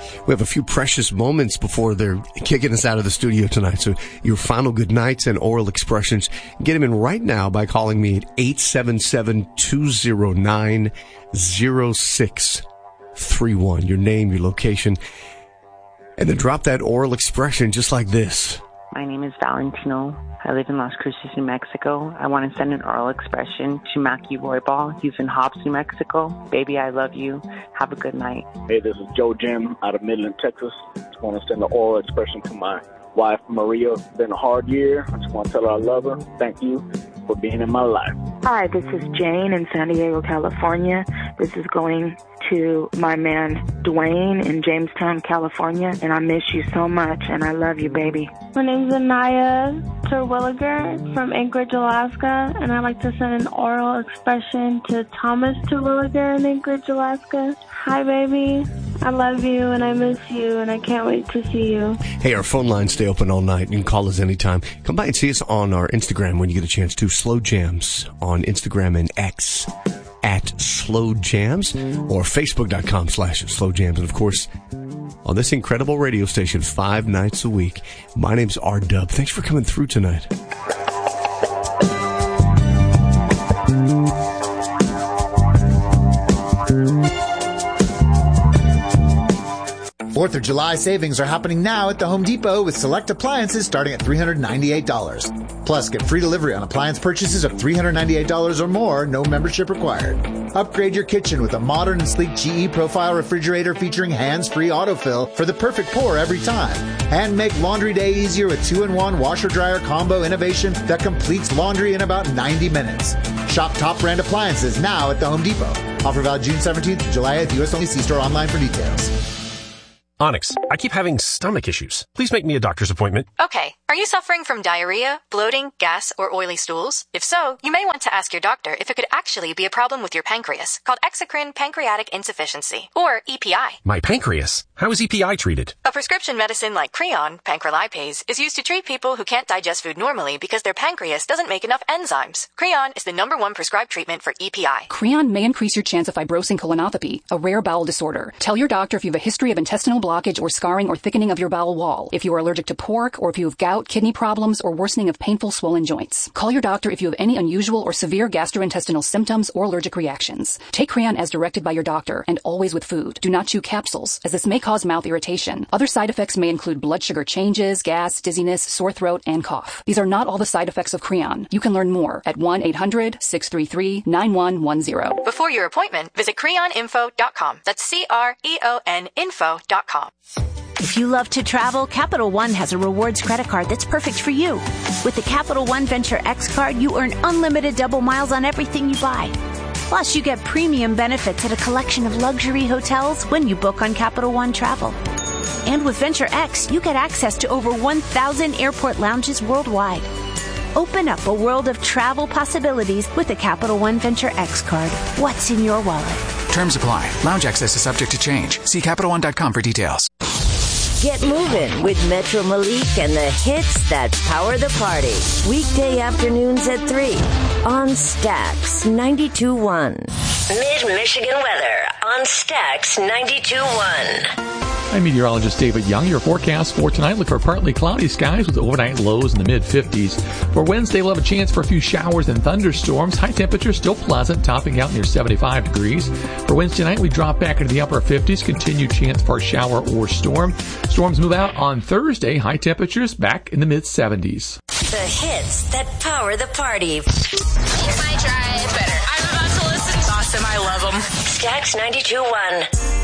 We have a few precious moments before they're kicking us out of the studio tonight. So your final good nights and oral expressions, get them in right now by calling me at 877-209-0631. Your name, your location, and then drop that oral expression just like this. My name is Valentino. I live in Las Cruces, New Mexico. I want to send an oral expression to Mackie Roybal. He's in Hobbs, New Mexico. Baby, I love you. Have a good night. Hey, this is Joe Jim out of Midland, Texas. Just want to send an oral expression to my wife, Maria. It's been a hard year. I just want to tell her I love her. Thank you for being in my life. Hi, this is Jane in San Diego, California. This is going to my man Dwayne in Jamestown, California, and I miss you so much, and I love you, baby. My name's Anaya Terwilliger from Anchorage, Alaska, and I'd like to send an oral expression to Thomas Terwilliger in Anchorage, Alaska. Hi, baby. I love you, and I miss you, and I can't wait to see you. Hey, our phone lines stay open all night. You can call us anytime. Come by and see us on our Instagram when you get a chance to. Slow Jams on Instagram and X at Slow Jams, or Facebook.com/Slow Jams. And of course, on this incredible radio station 5 nights a week. My name's R-Dub. Thanks for coming through tonight. 4th of July savings are happening now at the Home Depot with select appliances starting at $398. Plus, get free delivery on appliance purchases of $398 or more, no membership required. Upgrade your kitchen with a modern and sleek GE Profile refrigerator featuring hands-free autofill for the perfect pour every time. And make laundry day easier with 2-in-1 washer-dryer combo innovation that completes laundry in about 90 minutes. Shop top brand appliances now at the Home Depot. Offer valid June 17th to July 8th. U.S. only. See store online for details. Onyx, I keep having stomach issues. Please make me a doctor's appointment. Okay. Are you suffering from diarrhea, bloating, gas, or oily stools? If so, you may want to ask your doctor if it could actually be a problem with your pancreas, called exocrine pancreatic insufficiency, or EPI. My pancreas? How is EPI treated? A prescription medicine like Creon, pancrelipase, is used to treat people who can't digest food normally because their pancreas doesn't make enough enzymes. Creon is the #1 prescribed treatment for EPI. Creon may increase your chance of fibrosing colonopathy, a rare bowel disorder. Tell your doctor if you have a history of intestinal blockage or scarring or thickening of your bowel wall, if you are allergic to pork, or if you have gout, kidney problems, or worsening of painful swollen joints. Call your doctor if you have any unusual or severe gastrointestinal symptoms or allergic reactions. Take Creon as directed by your doctor and always with food. Do not chew capsules, as this may cause mouth irritation. Other side effects may include blood sugar changes, gas, dizziness, sore throat, and cough. These are not all the side effects of Creon. You can learn more at 1-800-633-9110. Before your appointment, visit creoninfo.com. That's CREON info.com. If you love to travel, Capital One has a rewards credit card that's perfect for you. With the Capital One Venture X card, you earn unlimited double miles on everything you buy. Plus, you get premium benefits at a collection of luxury hotels when you book on Capital One Travel. And with Venture X, you get access to over 1,000 airport lounges worldwide. Open up a world of travel possibilities with the Capital One Venture X card. What's in your wallet? Terms apply. Lounge access is subject to change. See CapitalOne.com for details. Get moving with Metro Malik and the hits that power the party. Weekday afternoons at 3 on Stax 92.1. Mid-Michigan weather on Stax 92.1. I'm meteorologist David Young. Your forecast for tonight, look for partly cloudy skies with overnight lows in the mid-50s. For Wednesday, we'll have a chance for a few showers and thunderstorms. High temperature still pleasant, topping out near 75 degrees. For Wednesday night, we drop back into the upper 50s. Continued chance for a shower or storm. Storms move out on Thursday. High temperatures back in the mid-70s. The hits that power the party. Make my drive better. I'm about to listen. Awesome. I love them. Stax 92.1.